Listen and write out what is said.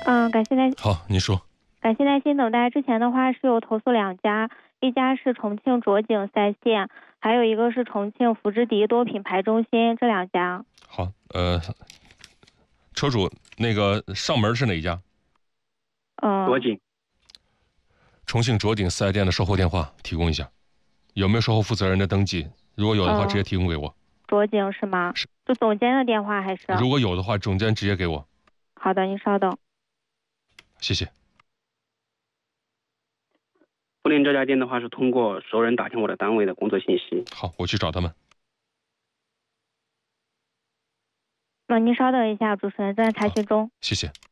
感谢耐好，您说。 感谢耐心等待。之前的话是有投诉2家，一家是重庆卓景赛线，还有一个是重庆福之迪多品牌中心，这2家。 好，车主那个上门是哪一家？ 卓景。 重庆卓景4S店的售后电话提供一下，有没有售后负责人的登记？如果有的话，直接提供给我。 卓景是吗？ 是。 就总监的电话还是？ 如果有的话，总监直接给我。 好的，您稍等。 谢谢。 福林这家店的话是通过熟人打听我的单位的工作信息。 好，我去找他们。 您稍等一下，主持人正在查询中。 谢谢。